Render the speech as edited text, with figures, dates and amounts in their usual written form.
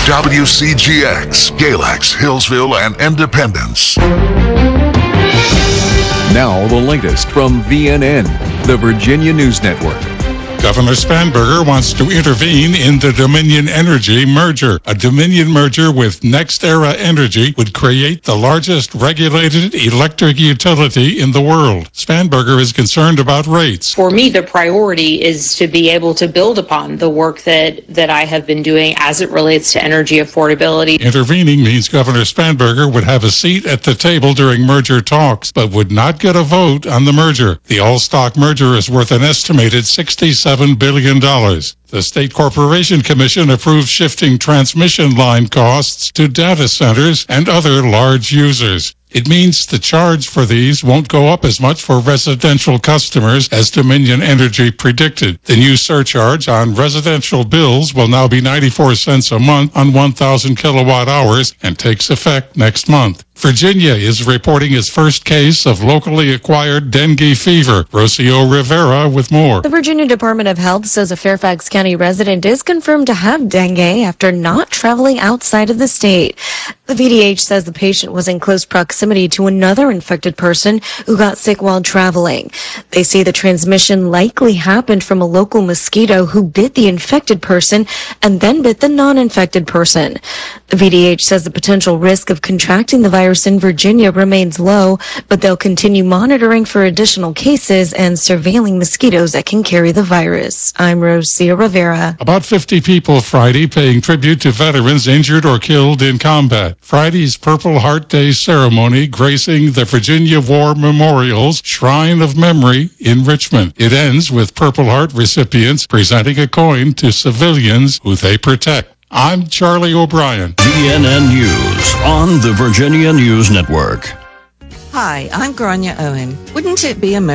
WCGX, Galax, Hillsville, and Independence. Now the latest from VNN, the Virginia News Network. Governor Spanberger wants to intervene in the Dominion Energy merger. A Dominion merger with NextEra Energy would create the largest regulated electric utility in the world. Spanberger is concerned about rates. For me, the priority is to be able to build upon the work that I have been doing as it relates to energy affordability. Intervening means Governor Spanberger would have a seat at the table during merger talks, but would not get a vote on the merger. The all-stock merger is worth an estimated $67 billion. The State Corporation Commission approved shifting transmission line costs to data centers and other large users. It means the charge for these won't go up as much for residential customers as Dominion Energy predicted. The new surcharge on residential bills will now be 94 cents a month on 1,000 kilowatt hours and takes effect next month. Virginia is reporting its first case of locally acquired dengue fever. Rocio Rivera with more. The Virginia Department of Health says a Fairfax County resident is confirmed to have dengue after not traveling outside of the state. The VDH says the patient was in close proximity to another infected person who got sick while traveling. They say the transmission likely happened from a local mosquito who bit the infected person and then bit the non-infected person. The VDH says the potential risk of contracting the virus in Virginia remains low, but they'll continue monitoring for additional cases and surveilling mosquitoes that can carry the virus. I'm Rosia Rivera. About 50 people Friday paying tribute to veterans injured or killed in combat. Friday's Purple Heart Day ceremony gracing the Virginia War Memorial's Shrine of Memory in Richmond. It ends with Purple Heart recipients presenting a coin to civilians who they protect. I'm Charlie O'Brien. VNN News on the Virginia News Network. Hi, I'm Grania Owen. Wouldn't it be amazing